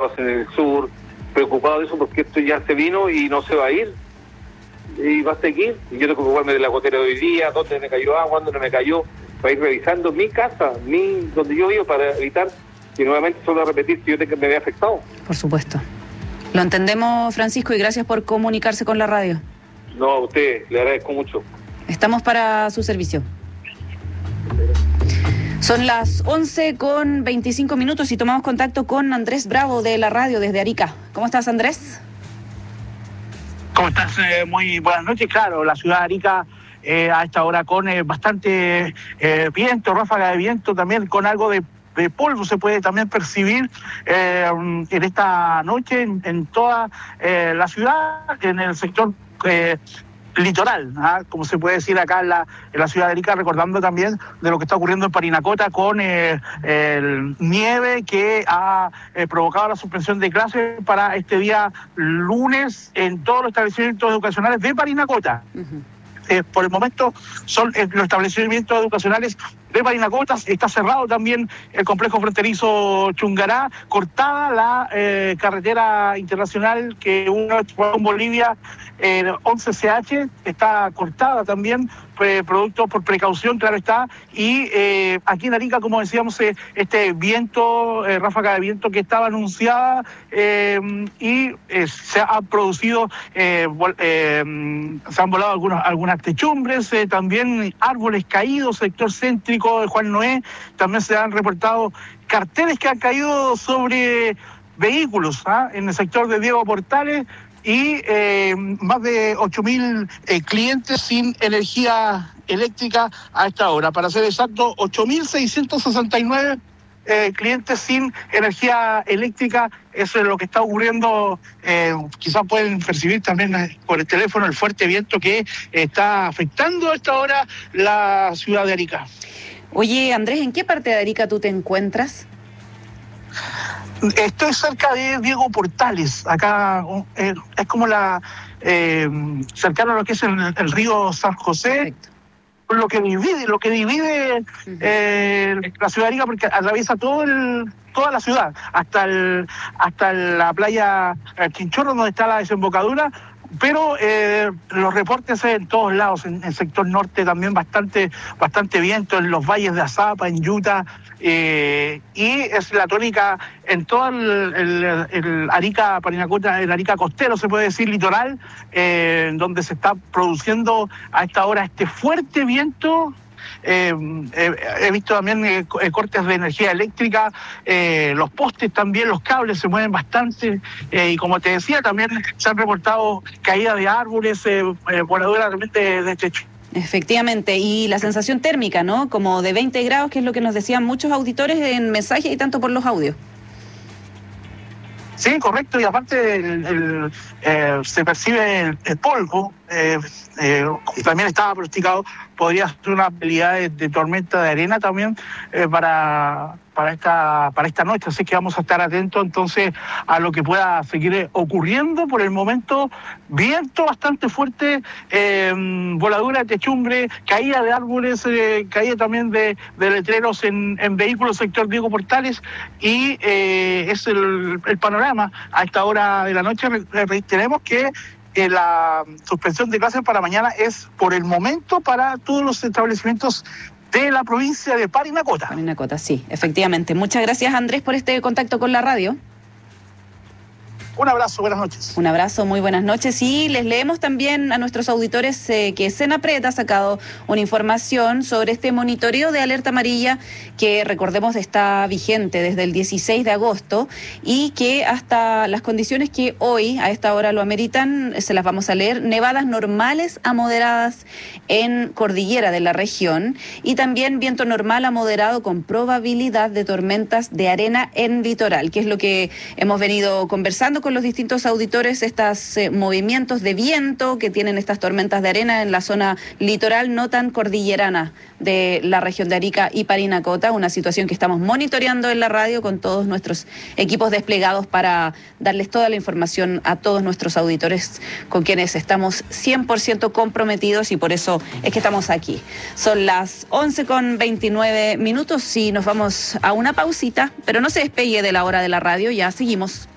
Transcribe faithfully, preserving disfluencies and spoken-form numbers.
pasa en el sur, preocupado de eso porque esto ya se vino y no se va a ir, y va a seguir. Y yo tengo que ocuparme de la gotera de hoy día, dónde me cayó agua, dónde no me cayó, para ir revisando mi casa, mi donde yo vivo, para evitar que nuevamente se vuelva a repetir si yo tengo, me vea afectado. Por supuesto. Lo entendemos, Francisco, y gracias por comunicarse con la radio. No, a usted, le agradezco mucho. Estamos para su servicio. Son las once con veinticinco minutos y tomamos contacto con Andrés Bravo de la radio desde Arica. ¿Cómo estás, Andrés? ¿Cómo estás? Eh, muy buenas noches. Claro, la ciudad de Arica eh, a esta hora con eh, bastante eh, viento, ráfaga de viento, también con algo de, de polvo se puede también percibir eh, en esta noche en, en toda eh, la ciudad, en el sector eh, litoral, ¿ah? Como se puede decir acá en la, en la ciudad de Arica, recordando también de lo que está ocurriendo en Parinacota con eh, el nieve que ha eh, provocado la suspensión de clases para este día lunes en todos los establecimientos educacionales de Parinacota. Uh-huh. Eh, por el momento son eh, los establecimientos educacionales de Parinacota. Está cerrado también el complejo fronterizo Chungará, cortada la eh, carretera internacional que une con Bolivia, eh, once C H, está cortada también, eh, producto por precaución, claro está, y eh, aquí en Arica, como decíamos, eh, este viento, eh, ráfaga de viento que estaba anunciada, eh, y eh, se ha producido, eh, eh, se han volado algunos, algunas techumbres, eh, también árboles caídos, sector céntrico de Juan Noé, también se han reportado carteles que han caído sobre vehículos, ¿ah? En el sector de Diego Portales, y eh, más de ocho mil eh, clientes sin energía eléctrica a esta hora. Para ser exacto, ocho mil seiscientos sesenta y nueve eh, clientes sin energía eléctrica. Eso es lo que está ocurriendo. Eh, quizás pueden percibir también por el teléfono el fuerte viento que está afectando a esta hora la ciudad de Arica. Oye, Andrés, ¿en qué parte de Arica tú te encuentras? Estoy cerca de Diego Portales, acá eh, es como la eh, cercano a lo que es el, el río San José. Perfecto. Lo que divide, lo que divide uh-huh. eh, la ciudad de Arica, porque atraviesa todo el, toda la ciudad, hasta el, hasta la playa Chinchorro, donde está la desembocadura. Pero eh, los reportes en todos lados, en el sector norte también bastante bastante viento, en los valles de Azapa, en Yuta, eh, y es la tónica en todo el, el, el Arica, Parinacota, el Arica costero, se puede decir, litoral, eh, donde se está produciendo a esta hora este fuerte viento. Eh, eh, he visto también eh, cortes de energía eléctrica, eh, los postes también, los cables se mueven bastante, eh, y como te decía, también se han reportado caídas de árboles, eh, eh, voladuras realmente de, de techo. Efectivamente, y la sensación térmica, ¿no? Como de veinte grados, que es lo que nos decían muchos auditores en mensajes y tanto por los audios. Sí, correcto, y aparte el, el, eh, se percibe el, el polvo, eh, eh, también estaba pronosticado, podría ser una habilidad de, de tormenta de arena también eh, para, para, esta, para esta noche, así que vamos a estar atentos entonces a lo que pueda seguir ocurriendo. Por el momento, viento bastante fuerte, eh, voladura de techumbre, caída de árboles, eh, caída también de, de letreros en, en vehículos sector Diego Portales, y eh, es el, el panorama a esta hora de la noche. Tenemos que Eh, la suspensión de clases para mañana es por el momento para todos los establecimientos de la provincia de Parinacota. Parinacota, sí, efectivamente. Muchas gracias, Andrés, por este contacto con la radio. Un abrazo, buenas noches. Un abrazo, muy buenas noches. Y les leemos también a nuestros auditores eh, que Senapred ha sacado una información sobre este monitoreo de alerta amarilla que, recordemos, está vigente desde el dieciséis de agosto y que hasta las condiciones que hoy a esta hora lo ameritan, se las vamos a leer: nevadas normales a moderadas en cordillera de la región y también viento normal a moderado con probabilidad de tormentas de arena en litoral, que es lo que hemos venido conversando con con los distintos auditores, estos eh, movimientos de viento que tienen estas tormentas de arena en la zona litoral no tan cordillerana de la región de Arica y Parinacota, una situación que estamos monitoreando en la radio con todos nuestros equipos desplegados para darles toda la información a todos nuestros auditores con quienes estamos cien por ciento comprometidos, y por eso es que estamos aquí. Son las once con veintinueve minutos y nos vamos a una pausita, pero no se despegue de la hora de la radio, ya seguimos.